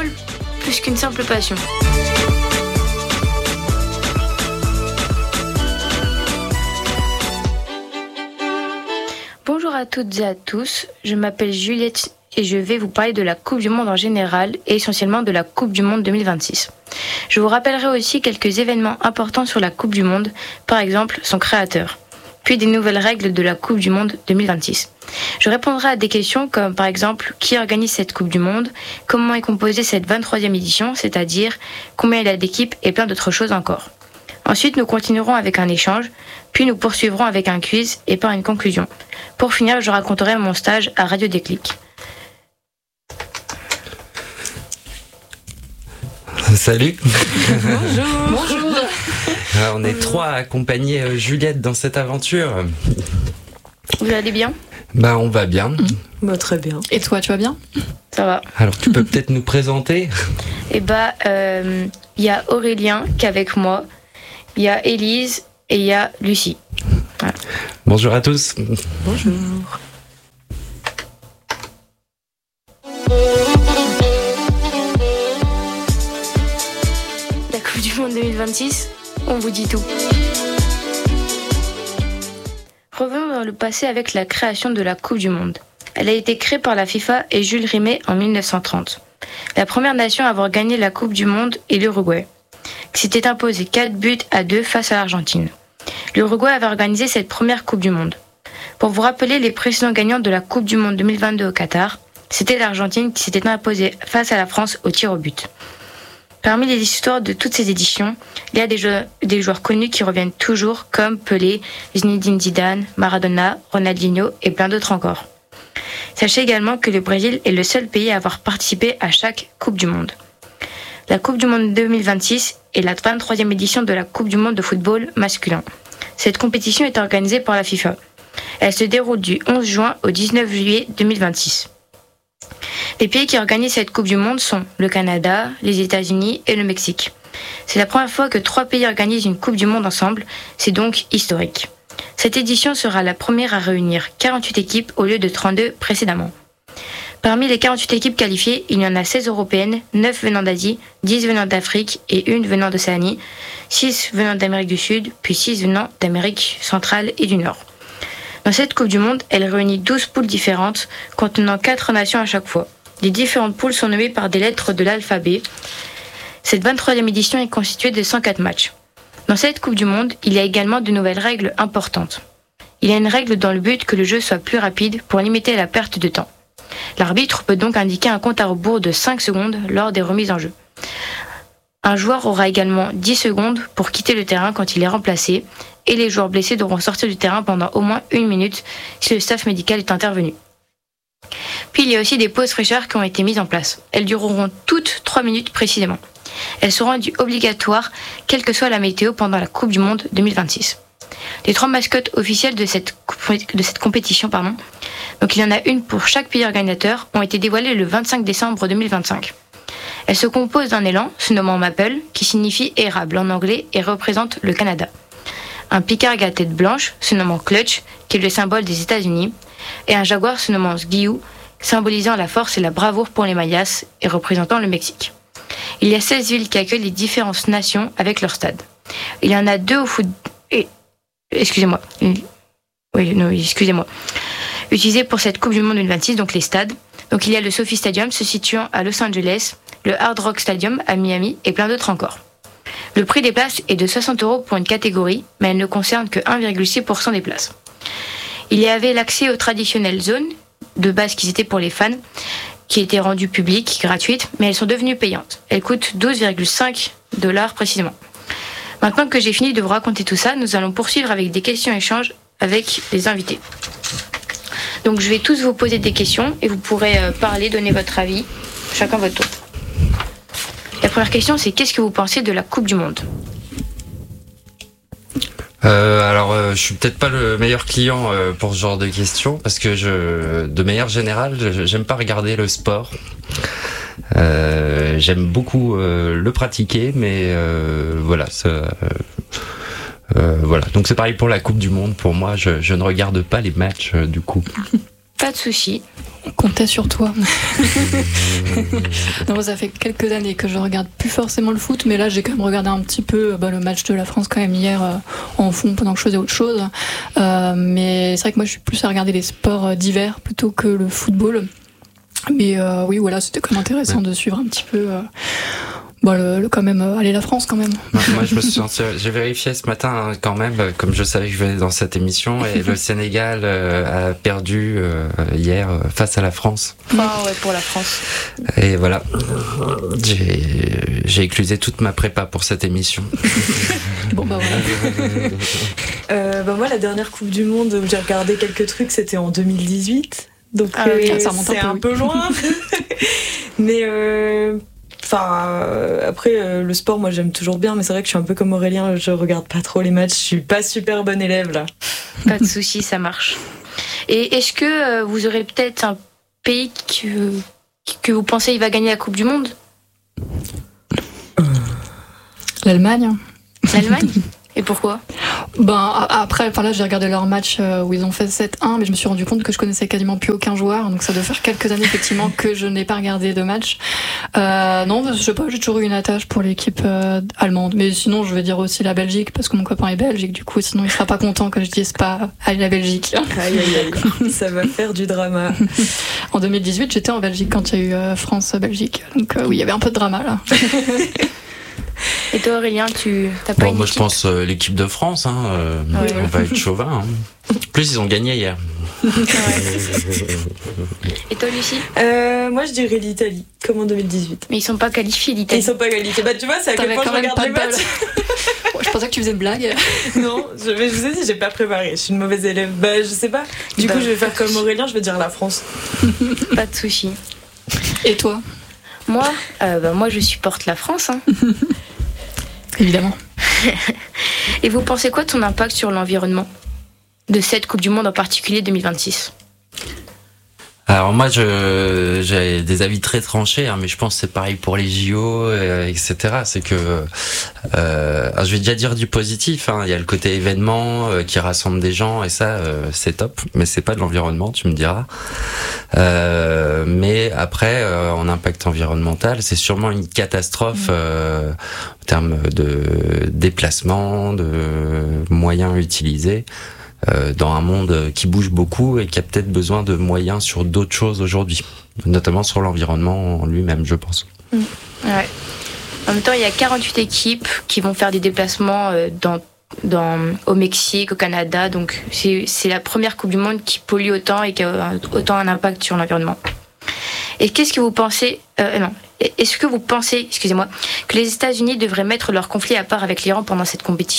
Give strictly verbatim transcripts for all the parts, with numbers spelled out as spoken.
football plus qu'une simple passion. Bonjour à toutes et à tous, je m'appelle Juliette et je vais vous parler de la Coupe du Monde en général et essentiellement de la Coupe du Monde deux mille vingt-six. Je vous rappellerai aussi quelques événements importants sur la Coupe du Monde, par exemple son créateur, puis des nouvelles règles de la Coupe du Monde deux mille vingt-six. Je répondrai à des questions comme par exemple qui organise cette Coupe du Monde, comment est composée cette vingt-troisième édition, c'est-à-dire combien il y a d'équipes et plein d'autres choses encore. Ensuite, nous continuerons avec un échange, puis nous poursuivrons avec un quiz et par une conclusion. Pour finir, je raconterai mon stage à Radio Déclic. Salut. Bonjour. Bonjour. Alors, on est trois à accompagner Juliette dans cette aventure. Vous allez bien ? Bah, on va bien. Mmh. Bah, très bien. Et toi, tu vas bien ? Ça va. Alors, tu peux peut-être nous présenter ? Eh bah, il euh, y a Aurélien qui est avec moi, il y a Élise et il y a Lucie. Voilà. Bonjour à tous. Bonjour. La Coupe du Monde deux mille vingt-six, on vous dit tout. Revenons dans le passé avec la création de la Coupe du Monde. Elle a été créée par la FIFA et Jules Rimet en mille neuf cent trente. La première nation à avoir gagné la Coupe du Monde est l'Uruguay, qui s'était imposé quatre buts à deux face à l'Argentine. L'Uruguay avait organisé cette première Coupe du Monde. Pour vous rappeler les précédents gagnants de la Coupe du Monde deux mille vingt-deux au Qatar, c'était l'Argentine qui s'était imposée face à la France au tir au but. Parmi les histoires de toutes ces éditions, il y a des joueurs, des joueurs connus qui reviennent toujours comme Pelé, Zinedine Zidane, Maradona, Ronaldinho et plein d'autres encore. Sachez également que le Brésil est le seul pays à avoir participé à chaque Coupe du Monde. La Coupe du Monde deux mille vingt-six est la vingt-troisième édition de la Coupe du Monde de football masculin. Cette compétition est organisée par la FIFA. Elle se déroule du onze juin au dix-neuf juillet deux mille vingt-six. Les pays qui organisent cette Coupe du Monde sont le Canada, les États-Unis et le Mexique. C'est la première fois que trois pays organisent une Coupe du Monde ensemble, c'est donc historique. Cette édition sera la première à réunir quarante-huit équipes au lieu de trente-deux précédemment. Parmi les quarante-huit équipes qualifiées, il y en a seize européennes, neuf venant d'Asie, dix venant d'Afrique et une venant d'Océanie, six venant d'Amérique du Sud, puis six venant d'Amérique centrale et du Nord. Dans cette Coupe du Monde, elle réunit douze poules différentes, contenant quatre nations à chaque fois. Les différentes poules sont nommées par des lettres de l'alphabet. Cette vingt-troisième édition est constituée de cent quatre matchs. Dans cette Coupe du Monde, il y a également de nouvelles règles importantes. Il y a une règle dans le but que le jeu soit plus rapide pour limiter la perte de temps. L'arbitre peut donc indiquer un compte à rebours de cinq secondes lors des remises en jeu. Un joueur aura également dix secondes pour quitter le terrain quand il est remplacé et les joueurs blessés devront sortir du terrain pendant au moins une minute si le staff médical est intervenu. Puis il y a aussi des pauses fraîcheurs qui ont été mises en place. Elles dureront toutes trois minutes précisément. Elles seront rendues obligatoires quelle que soit la météo pendant la Coupe du Monde deux mille vingt-six. Les trois mascottes officielles de cette, de cette compétition, pardon, donc il y en a une pour chaque pays organisateur, ont été dévoilées le vingt-cinq décembre deux mille vingt-cinq. Elle se compose d'un élan, se nommant Maple, qui signifie érable en anglais et représente le Canada. Un picard à tête blanche, se nommant Clutch, qui est le symbole des États-Unis, et un jaguar se nommant Sguiou, symbolisant la force et la bravoure pour les Mayas et représentant le Mexique. Il y a seize villes qui accueillent les différentes nations avec leur stade. Il y en a deux au foot... Et... Excusez-moi. Oui, non, excusez-moi. Utilisés pour cette Coupe du Monde deux mille vingt-six, donc les stades. Donc il y a le SoFi Stadium se situant à Los Angeles, le Hard Rock Stadium à Miami et plein d'autres encore. Le prix des places est de soixante euros pour une catégorie, mais elle ne concerne que un virgule six pour cent des places. Il y avait l'accès aux traditionnelles zones, de base qui étaient pour les fans, qui étaient rendues publiques, gratuites, mais elles sont devenues payantes. Elles coûtent douze virgule cinq dollars précisément. Maintenant que j'ai fini de vous raconter tout ça, nous allons poursuivre avec des questions-échanges avec les invités. Donc je vais tous vous poser des questions et vous pourrez parler, donner votre avis, chacun votre tour. La première question, c'est qu'est-ce que vous pensez de la Coupe du Monde ? Euh, alors, euh, je suis peut-être pas le meilleur client euh, pour ce genre de questions parce que je, de manière générale, je, j'aime pas regarder le sport. Euh, j'aime beaucoup euh, le pratiquer, mais euh, voilà, ça, euh, euh, voilà. Donc c'est pareil pour la Coupe du Monde. Pour moi, je, je ne regarde pas les matchs euh, du coup. Pas de souci. on comptait sur toi. Non, ça fait quelques années que je regarde plus forcément le foot, mais là j'ai quand même regardé un petit peu bah, le match de la France quand même hier euh, en fond pendant que je faisais autre chose. Euh, mais c'est vrai que moi je suis plus à regarder les sports d'hiver plutôt que le football. Mais euh, oui, voilà, c'était quand même intéressant ouais. de suivre un petit peu. Euh, Bon, le, le, quand même, euh, allez la France quand même. Moi, je me suis senti, j'ai vérifié ce matin hein, quand même, comme je savais que je venais dans cette émission, et le Sénégal euh, a perdu euh, hier euh, face à la France. Oh ouais, pour la France. Et voilà, j'ai, j'ai éclusé toute ma prépa pour cette émission. Bon bah voilà. euh, bah moi, la dernière Coupe du Monde où j'ai regardé quelques trucs, c'était en deux mille dix-huit. Donc ah, euh, oui, ça remonte c'est un peu, un peu loin. Mais euh, Enfin, euh, après, euh, le sport, moi, j'aime toujours bien, mais c'est vrai que je suis un peu comme Aurélien, je regarde pas trop les matchs, je suis pas super bonne élève, là. Pas de souci, ça marche. Et est-ce que euh, vous aurez peut-être un pays que, que vous pensez il va gagner la Coupe du Monde ? L'Allemagne. L'Allemagne ? Et pourquoi ? Ben après, enfin là j'ai regardé leur match où ils ont fait sept un, mais je me suis rendu compte que je connaissais quasiment plus aucun joueur, donc ça doit faire quelques années effectivement que je n'ai pas regardé de match. Euh, non, je sais pas, j'ai toujours eu une attache pour l'équipe euh, allemande, mais sinon je vais dire aussi la Belgique parce que mon copain est belge et que du coup sinon il sera pas content que je dise pas allez la Belgique. Aïe aïe aïe, ça va faire du drama. En deux mille dix-huit, j'étais en Belgique quand il y a eu euh, France-Belgique, donc euh, oui, il y avait un peu de drama là. Et toi Aurélien, tu t'as pas bon, une moi équipe ? je pense euh, l'équipe de France, hein, euh, ouais. On va être chauvin. Hein. En plus ils ont gagné hier. Ouais. Et toi Lucie ? euh, Moi je dirais l'Italie, comme en deux mille dix-huit. Mais ils sont pas qualifiés l'Italie. Ils sont pas qualifiés. Bah tu vois, c'est à quel point je regarde les matchs. Je pensais que tu faisais une blague. Non, je, mais je vous ai dit, j'ai pas préparé. Je suis une mauvaise élève. Bah je sais pas. Du bah, coup je vais faire comme Aurélien, je vais dire la France. Pas de souci. Et toi ? Moi, euh, bah, moi je supporte la France. Hein. Évidemment. Et vous pensez quoi de son impact sur l'environnement ? De cette Coupe du Monde en particulier deux mille vingt-six ? Alors moi, je, j'ai des avis très tranchés, hein, mais je pense que c'est pareil pour les J O, euh, et cetera. C'est que, euh, je vais déjà dire du positif. Hein, il y a le côté événement euh, qui rassemble des gens et ça, euh, c'est top. Mais c'est pas de l'environnement, tu me diras. Euh, mais après, euh, en impact environnemental, c'est sûrement une catastrophe euh, en termes de déplacement, de moyens utilisés. Euh, dans un monde qui bouge beaucoup et qui a peut-être besoin de moyens sur d'autres choses aujourd'hui, notamment sur l'environnement en lui-même, je pense. Mmh. Ouais. En même temps, il y a quarante-huit équipes qui vont faire des déplacements euh, dans, dans, au Mexique, au Canada, donc c'est, c'est la première Coupe du Monde qui pollue autant et qui a autant un impact sur l'environnement. Et qu'est-ce que vous pensez euh, non. Est-ce que vous pensez, excusez-moi, que les États-Unis devraient mettre leur conflit à part avec l'Iran pendant cette compétition ?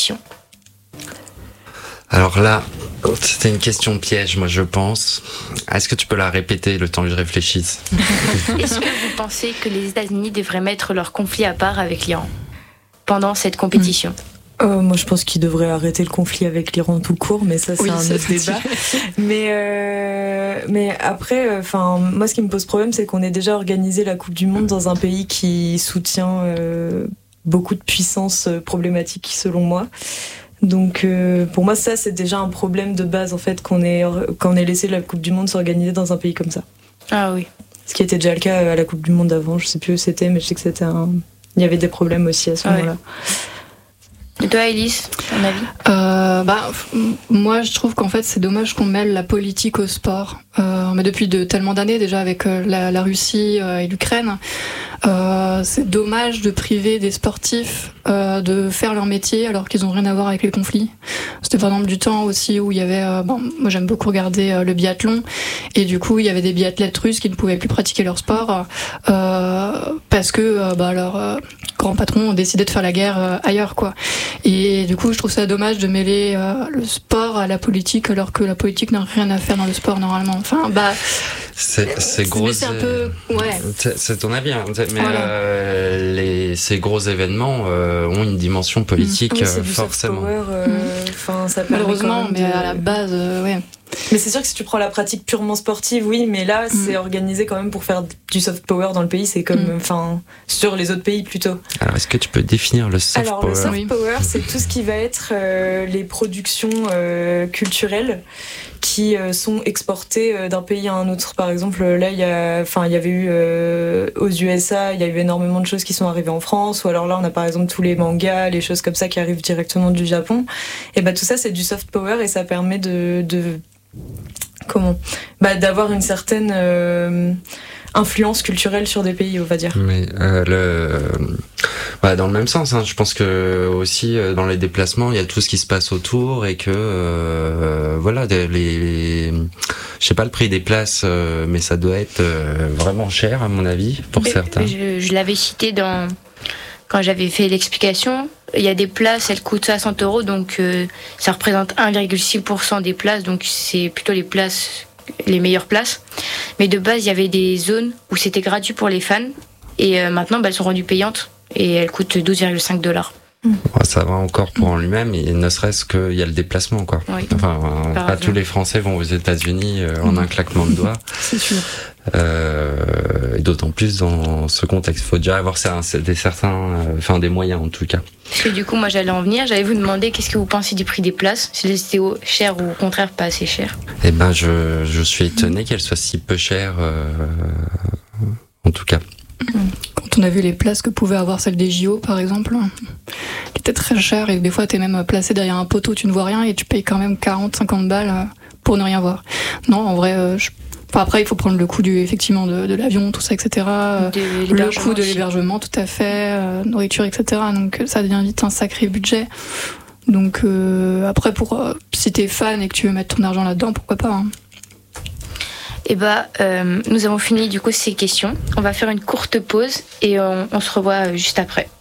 Alors là, c'était une question piège, moi je pense. Est-ce que tu peux la répéter le temps que je réfléchisse ? Est-ce que vous pensez que les États-Unis devraient mettre leur conflit à part avec l'Iran pendant cette compétition ? Euh, moi, je pense qu'ils devraient arrêter le conflit avec l'Iran tout court, mais ça, c'est oui, un autre débat. mais, euh, mais après, enfin, euh, moi, ce qui me pose problème, c'est qu'on ait déjà organisé la Coupe du Monde dans un pays qui soutient euh, beaucoup de puissances problématiques, selon moi. Donc euh, pour moi ça c'est déjà un problème de base en fait qu'on ait, qu'on ait laissé la Coupe du Monde s'organiser dans un pays comme ça. Ah oui. Ce qui était déjà le cas à la Coupe du Monde d'avant, je sais plus où c'était mais je sais que c'était un... il y avait des problèmes aussi à ce ah moment-là. Ouais. Et toi Elise, ton avis ? euh, bah, Moi je trouve qu'en fait c'est dommage qu'on mêle la politique au sport. Euh, mais depuis de tellement d'années déjà avec euh, la, la Russie euh, et l'Ukraine, euh, c'est dommage de priver des sportifs euh, de faire leur métier alors qu'ils n'ont rien à voir avec les conflits. C'était par exemple du temps aussi où il y avait, euh, bon, moi j'aime beaucoup regarder euh, le biathlon et du coup il y avait des biathlètes russes qui ne pouvaient plus pratiquer leur sport euh, parce que euh, bah, leurs euh, grands patrons ont décidé de faire la guerre euh, ailleurs quoi. Et du coup je trouve ça dommage de mêler euh, le sport à la politique alors que la politique n'a rien à faire dans le sport normalement. Enfin bah c'est, c'est gros. C'est un peu ouais. C'est, c'est ton avis, hein. Mais voilà. euh, les ces gros événements euh, ont une dimension politique mmh. oui, c'est euh, forcément. Power, euh, mmh. ça Malheureusement, mais de... à la base, euh, ouais. Mais c'est sûr que si tu prends la pratique purement sportive, oui, mais là, mm. c'est organisé quand même pour faire du soft power dans le pays. C'est comme, enfin, mm. sur les autres pays plutôt. Alors, est-ce que tu peux définir le soft Alors, power? Alors, le soft power, c'est tout ce qui va être euh, les productions euh, culturelles qui euh, sont exportées euh, d'un pays à un autre. Par exemple, là, il y a, enfin, il y avait eu euh, aux U S A, il y a eu énormément de choses qui sont arrivées en France. Ou alors là, on a par exemple tous les mangas, les choses comme ça qui arrivent directement du Japon. Et ben, tout ça, c'est du soft power et ça permet de, de comment, bah, d'avoir une certaine euh, influence culturelle sur des pays, on va dire. Mais euh, le, bah, dans le même sens, hein, je pense que aussi euh, dans les déplacements, il y a tout ce qui se passe autour et que euh, voilà, les, les, je sais pas le prix des places, euh, mais ça doit être euh, vraiment cher à mon avis pour mais, certains. Je, je l'avais cité dans quand j'avais fait l'explication. Il y a des places, elles coûtent soixante euros, donc euh, ça représente un virgule six pour cent des places, donc c'est plutôt les places, les meilleures places. Mais de base, il y avait des zones où c'était gratuit pour les fans, et euh, maintenant, bah, elles sont rendues payantes, et elles coûtent douze virgule cinq dollars. Ça va encore pour en lui-même, et ne serait-ce qu'il y a le déplacement, quoi. Oui. Enfin, euh, pas tous les Français vont aux États-Unis euh, en un claquement de doigts. C'est sûr. Euh, et d'autant plus dans ce contexte, il faut déjà avoir des certains, euh, enfin des moyens en tout cas. Parce que du coup, moi j'allais en venir, j'allais vous demander qu'est-ce que vous pensez du prix des places, si c'était cher ou au contraire pas assez cher. Eh ben, je, je suis étonné qu'elle soit si peu chère, euh, en tout cas. Quand on a vu les places que pouvaient avoir celles des J O par exemple, qui étaient très chères et des fois t'es même placé derrière un poteau, tu ne vois rien et tu payes quand même quarante cinquante balles pour ne rien voir. Non, en vrai, je... enfin, après il faut prendre le coût du, effectivement de, de l'avion, tout ça, et cetera. De le coût de l'hébergement, tout à fait, euh, nourriture, et cetera. Donc ça devient vite un sacré budget. Donc euh, après, pour euh, si t'es fan et que tu veux mettre ton argent là-dedans, pourquoi pas, hein. Et bah, euh, nous avons fini du coup ces questions. On va faire une courte pause et on, on se revoit juste après.